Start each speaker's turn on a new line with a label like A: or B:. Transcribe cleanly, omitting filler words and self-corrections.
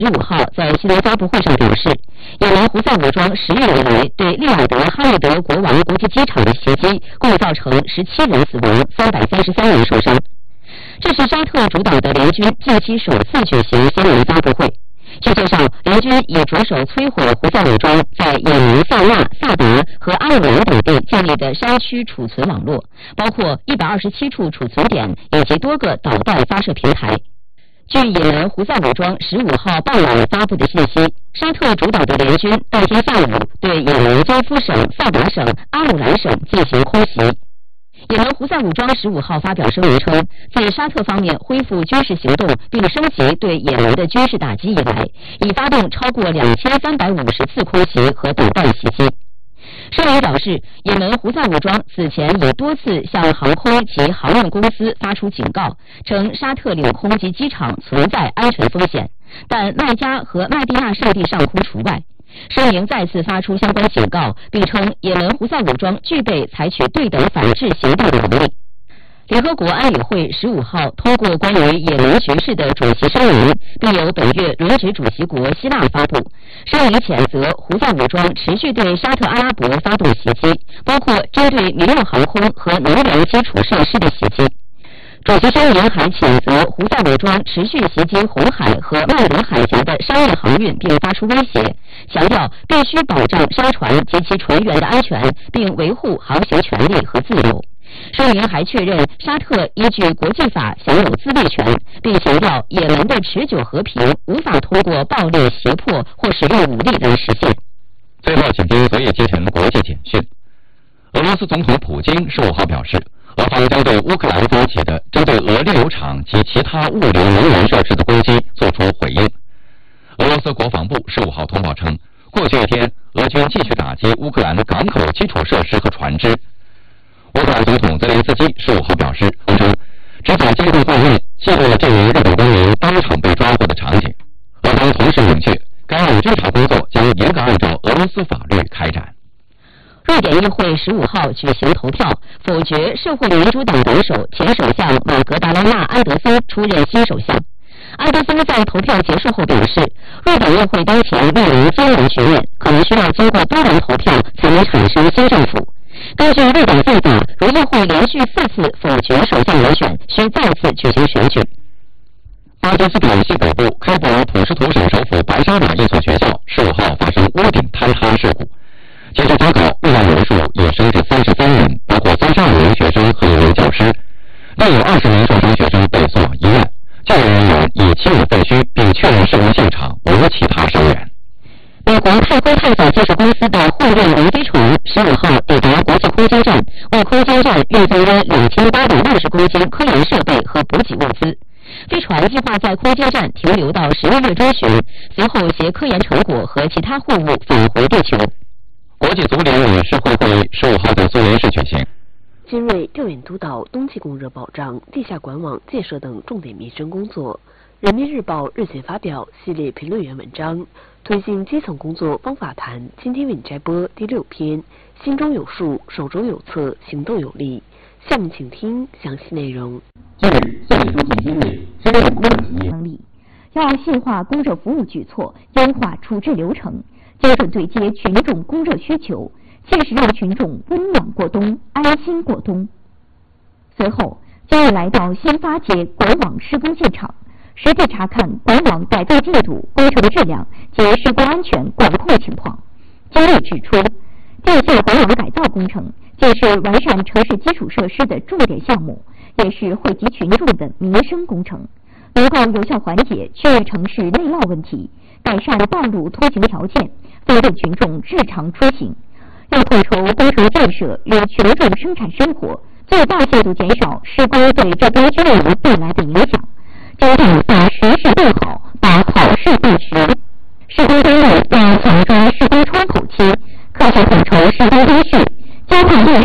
A: 15号在新闻发布会上表示，也门胡塞武装10月以来对利雅得哈密德国王国际机场的袭击，共造成17人死亡，333人受伤。这是沙特主导的联军近期首次举行新闻发布会。据介绍，联军已着手摧毁胡塞武装在也门、塞纳、萨达和阿姆兰等地建立的山区储存网络，包括127处储存点以及多个导弹发射平台。据也门胡塞武装15号傍晚发布的信息，沙特主导的联军当天下午对也门加夫省、萨达省、阿姆兰省进行空袭。也门胡塞武装15号发表声明称，自沙特方面恢复军事行动并升级对也门的军事打击以来，已发动超过2350次空袭和导弹袭击。声明表示，也门胡塞武装此前已多次向航空及航运公司发出警告，称沙特领空及机场存在安全风险，但麦加和麦地那圣地上空除外。声明再次发出相关警告，并称也门胡塞武装具备采取对等反制行动的能力。联合国安理会15号通过关于也门局势的主席声明，并由本月轮值主席国希腊发布。声明谴责胡塞武装持续对沙特阿拉伯发动袭击，包括针对民用航空和能源基础设施的袭击。主席声明还谴责胡塞武装持续袭击红海和曼德海峡的商业航运，并发出威胁，强调必须保障商船及其船员的安全，并维护航行权利和自由。声明还确认沙特依据国际法享有自卫权，并强调也门的持久和平无法通过暴力、胁迫或使用武力来实现。
B: 最后，请听昨夜接晨国际简讯。俄罗斯总统普京15号表示，俄方将对乌克兰发起的针对俄炼油厂及其他物流能源设施的攻击作出回应。俄罗斯国防部15号通报称，过去一天，俄军继续打击乌克兰的港口基础设施和船只。乌克兰总统泽连斯基15号表示，执法监控画面记录了这名日本公民当场被抓获的场景。俄方同时明确，该案侦查工作将严格按照俄罗斯法律开展。
A: 瑞典议会15号举行投票，否决社会民主党党首前首相马格达拉纳·安德森出任新首相。安德森在投票结束后表示，瑞典议会当前面临艰难局面，可能需要经过多轮投票才能产生新政府。根据瑞典宪法，如议会连续4次否决首相人选，需再次举行选举。巴基斯坦西北部开普尔普什图省首府白沙瓦一所学校15号发生屋顶坍塌事故。截至查考，遇难人数也升至33人，包括32名学生和1名教师。另有20名受伤学生被送往医院，救援人员已清理废墟，并确认事故现场无其他伤员。美国太空探索技术公司的货运无飞船15号抵达国际空间站，为空间站运送约2860公斤科研设备和补给物资。飞船计划在空间站停留到11月中旬，随后携科研成果和其他货物返回地球。国际足联理事会会议15号在苏黎世举行。
C: 精锐调研督导冬季供热保障、地下管网建设等重点民生工作。人民日报日前发表系列评论员文章，推进基层工作方法谈，今天为你摘播第6篇，心中有数，手中有策，行动有力。下面请听详细内容。
D: 近日，县委书记精锐深入工热企业能力，要细化供热服务举措，优化处置流程，精准对接群众供热需求，切实让群众温暖过冬，安心过冬。随后，今日来到新发街管网施工现场，实地查看管网改造进度、工程质量及施工安全管控情况。经历指出，地下管网改造工程既是完善城市基础设施的重点项目，也是惠及群众的民生工程，能够有效缓解区域城市内涝问题，改善道路通行条件，方便群众日常出行。要统筹工程建设与群众生产生活，最大限度减少施工对这波居民带来的影响，